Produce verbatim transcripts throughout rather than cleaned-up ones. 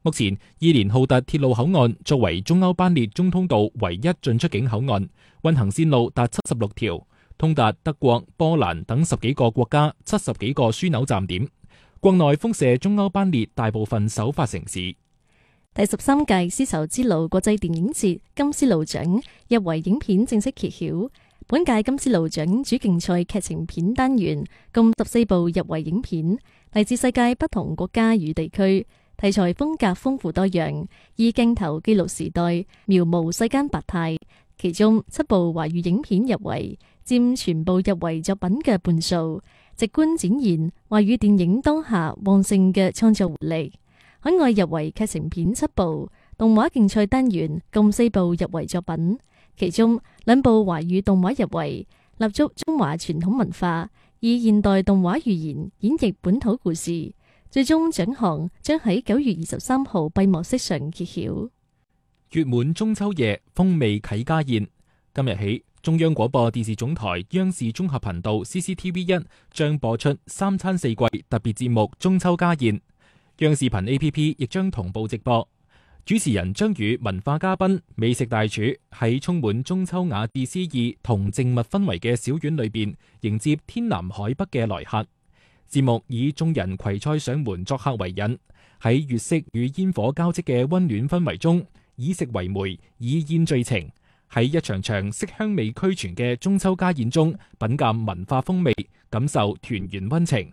目前，伊連浩特鐵路口岸作為中歐班列中通道唯一進出境口岸，運行線路達七十六條，通達德國、波蘭等十幾個國家、七十幾個樞紐站點。國內輻射中歐班列大部分首發城市。 第十三屆絲綢之路國際電影節金絲路獎入圍影片正式揭曉。本屆金絲路獎主競賽劇情片單元共十四部入圍影片，嚟自世界不同國家與地區，題材風格豐富多樣，以鏡頭記錄時代，描摹世間百態。其中七部華語影片入圍，佔全部入圍作品嘅半數，直觀展現華語電影當下旺盛嘅創作活力。海外入圍劇情片七部，動畫競賽單元共四部入圍作品，其中兩部華語動畫入圍，立足中華傳統文化，以現代動畫語言演繹本土故事。最終獎項將喺九月二十三號閉幕式上揭曉。 月滿中秋夜，風味啟家宴。今日起，中央廣播電視總台央視綜合頻道 C C T V 一將播出三餐四季特別節目《中秋家宴》，央視頻 A P P 亦將同步直播。主持人將與文化嘉賓、美食大廚喺充滿中秋雅致詩意同靜謐氛圍嘅小院裏邊迎接天南海北嘅來客。節目以眾人攜菜上門作客為引，喺月色與煙火交織嘅溫暖氛圍中，以食為媒，以宴聚情。喺一場場色香味俱全嘅中秋家宴中，品鑒文化風味，感受團圓溫情。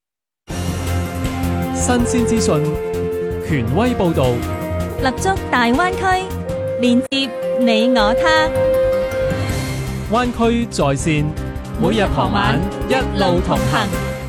新鮮資訊，權威報導， 立足大灣區，連接你我他。 灣區在線，每日傍晚一路同行。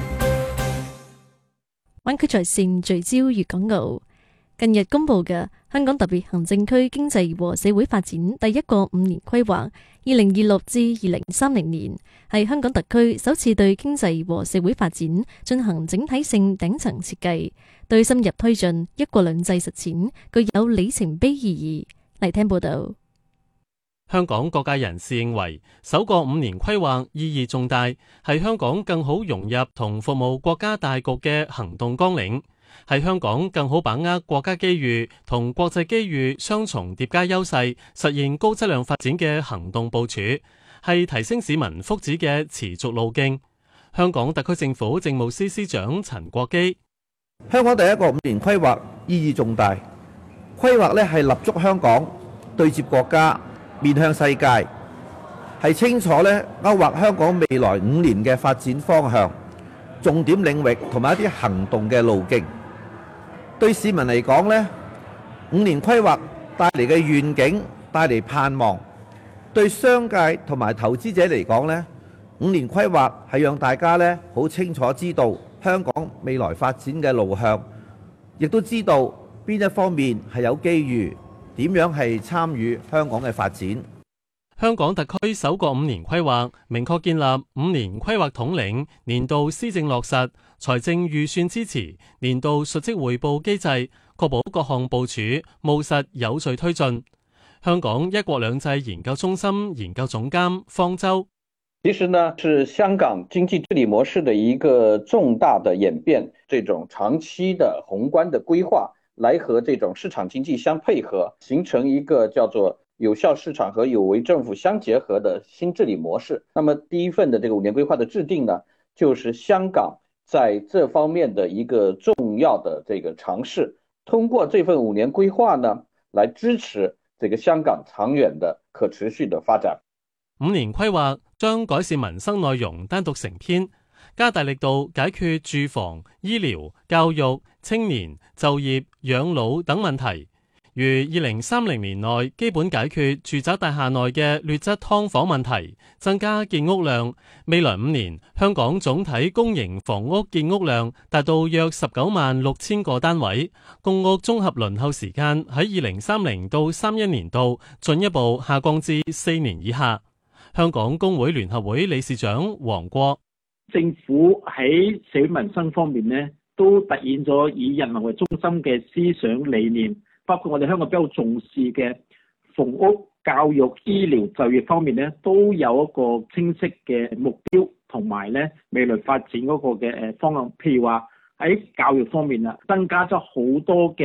灣區在線聚焦粵港澳。近日公布嘅香港特別行政區經濟和社會發展第一個五年規劃，二零二六至二零三零年，係香港特區首次對經濟和社會發展進行整體性頂層設計，對深入推進一國兩制實踐具有里程碑意義。嚟聽報道。 香港各界人士認為，首個五年規劃意義重大，係香港更好融入同服務國家大局嘅行動綱領，係香港更好把握國家機遇同國際機遇雙重疊加優勢，實現高質量發展嘅行動部署，係提升市民福祉嘅持續路徑。香港特區政府政務司司長陳國基： 香港第一個五年規劃意義重大，規劃呢係立足香港，對接國家，面向世界，係清楚呢勾畫香港未來五年嘅發展方向、重點領域同埋一啲行動嘅路徑。對市民嚟講呢，五年規劃帶嚟嘅願景，帶嚟盼望；對商界同埋投資者嚟講呢，五年規劃係讓大家呢好清楚知道香港未來發展嘅路向，亦都知道邊一方面係有機遇。點樣係參與香港嘅發展？ 香港特區首個五年規劃明確建立五年規劃統領、年度施政落實、財政預算支持、年度述職匯報機制，確保各項部署務實有序推進。香港一國兩制研究中心研究總監方舟： 其實呢，是香港經濟治理模式的一個重大的演變，這種長期的宏觀的規劃來和這種市場經濟相配合，形成一個叫做有效市場和有為政府相結合的新治理模式。那麼第一份的這個五年規劃的制定呢，就是香港在這方面的一個重要的這個嘗試。通過這份五年規劃呢，來支持這個香港長遠的可持續的發展。 五年規劃將改善民生內容單獨成篇，加大力度解決住房、醫療、教育、青年、就業、養老等問題，如二零三零年內基本解決住宅大廈內嘅劣質劏房問題，增加建屋量。未來五年，香港總體公營房屋建屋量達到約十九萬六千個單位，公屋綜合輪候時間喺二零三零到三一年度進一步下降至四年以下。香港工會聯合會理事長黃國： 政府喺社會民生方面呢，都凸顯咗以人民為中心嘅思想理念，包括我哋香港比較重視嘅房屋、教育、醫療、就業方面呢，都有一個清晰嘅目標同埋呢未來發展嗰個嘅誒方向。譬如話喺教育方面啦，增加咗好多嘅